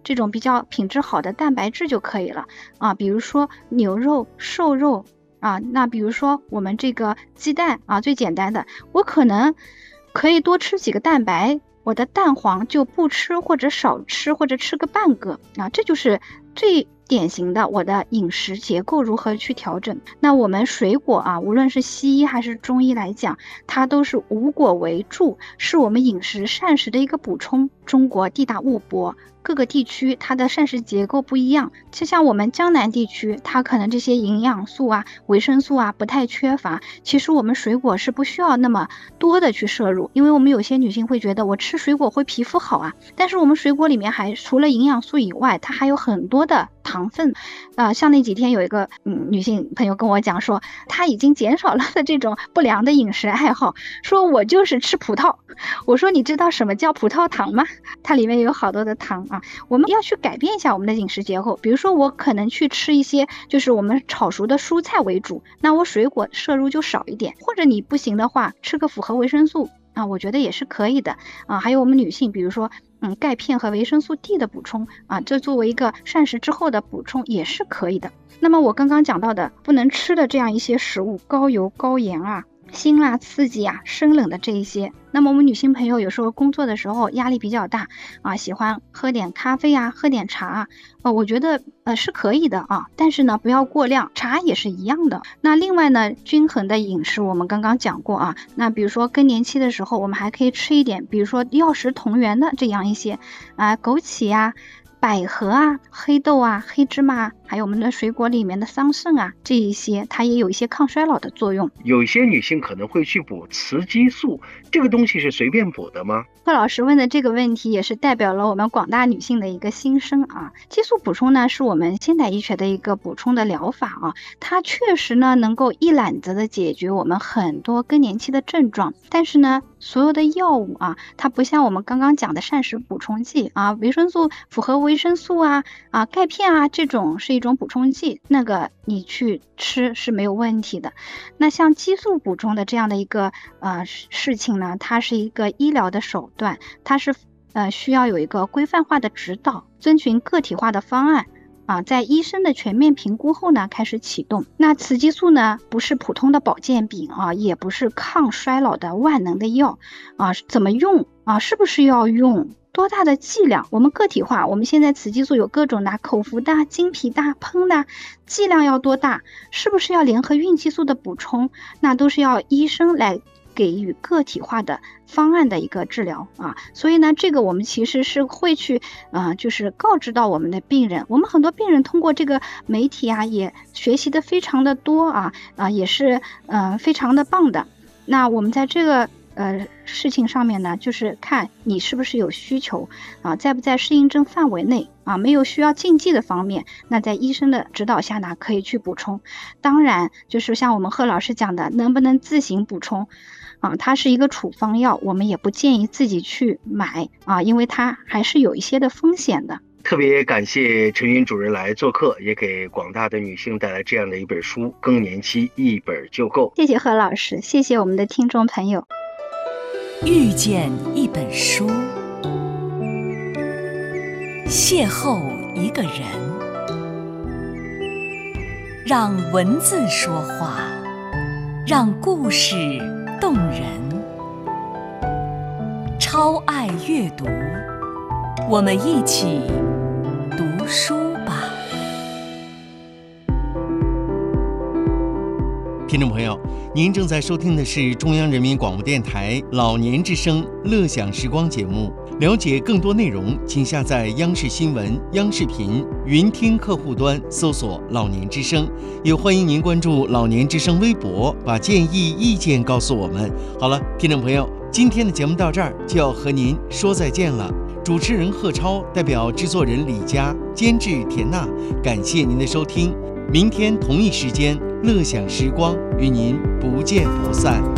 这种比较品质好的蛋白质就可以了啊，比如说牛肉、瘦肉啊，那比如说我们这个鸡蛋啊，最简单的，我可能可以多吃几个蛋白，我的蛋黄就不吃或者少吃或者吃个半个啊，这就是最典型的我的饮食结构如何去调整。那我们水果啊，无论是西医还是中医来讲，它都是无果为助，是我们饮食膳食的一个补充。中国地大物博，各个地区它的膳食结构不一样，就像我们江南地区，它可能这些营养素啊、维生素啊不太缺乏，其实我们水果是不需要那么多的去摄入，因为我们有些女性会觉得我吃水果会皮肤好啊，但是我们水果里面还除了营养素以外，它还有很多的糖分像那几天有一个女性朋友跟我讲说，她已经减少了这种不良的饮食爱好，说我就是吃葡萄。我说你知道什么叫葡萄糖吗？它里面有好多的糖啊，我们要去改变一下我们的饮食结构，比如说我可能去吃一些就是我们炒熟的蔬菜为主，那我水果摄入就少一点，或者你不行的话吃个复合维生素啊，我觉得也是可以的啊。还有我们女性比如说钙片和维生素 D 的补充啊，这作为一个膳食之后的补充也是可以的。那么我刚刚讲到的不能吃的这样一些食物，高油高盐啊、辛辣刺激啊、生冷的这一些，那么我们女性朋友有时候工作的时候压力比较大啊，喜欢喝点咖啡啊、喝点茶啊，我觉得是可以的啊，但是呢不要过量，茶也是一样的。那另外呢，均衡的饮食我们刚刚讲过啊，那比如说更年期的时候，我们还可以吃一点，比如说药食同源的这样一些枸杞啊、百合啊、黑豆啊、黑芝麻，还有我们的水果里面的桑葚啊，这一些它也有一些抗衰老的作用。 有一些女性可能会去补雌激素，这个东西是随便补的吗？ 贺老师问的这个问题也是代表了我们广大女性的一个心声啊。激素补充呢，是我们现代医学的一个补充的疗法啊，它确实呢能够一揽子的解决我们很多更年期的症状，但是呢，所有的药物啊，它不像我们刚刚讲的膳食补充剂啊，维生素、复合维生素啊、钙片啊，这种是一种补充剂，那个你去吃是没有问题的。那像激素补充的这样的一个事情呢，它是一个医疗的手段，它是需要有一个规范化的指导，遵循个体化的方案啊，在医生的全面评估后呢，开始启动。那雌激素呢，不是普通的保健品啊，也不是抗衰老的万能的药啊，怎么用啊？是不是要用？多大的剂量？我们个体化，我们现在雌激素有各种的，口服的、经皮的、喷的，剂量要多大？是不是要联合孕激素的补充？那都是要医生来给予个体化的方案的一个治疗啊，所以呢，这个我们其实是会去就是告知到我们的病人，我们很多病人通过这个媒体啊，也学习的非常的多也是非常的棒的。那我们在这个事情上面呢，就是看你是不是有需求在不在适应症范围内没有需要禁忌的方面，那在医生的指导下呢，可以去补充。当然，就是像我们贺老师讲的，能不能自行补充它是一个处方药，我们也不建议自己去买因为它还是有一些的风险的。 特别感谢陈云主任来做客，也给广大的女性带来这样的一本书《更年期一本就够》。 谢谢贺老师，谢谢我们的听众朋友。 遇见一本书，邂逅一个人，让文字说话，让故事动人。超爱阅读，我们一起读书吧。 听众朋友，您正在收听的是中央人民广播电台老年之声乐享时光节目。了解更多内容，请下载央视新闻、央视频云听客户端搜索老年之声，也欢迎您关注老年之声微博，把建议意见告诉我们。好了，听众朋友，今天的节目到这儿就要和您说再见了。主持人贺超代表制作人李佳，监制田娜，感谢您的收听。明天同一时间，乐享时光与您不见不散。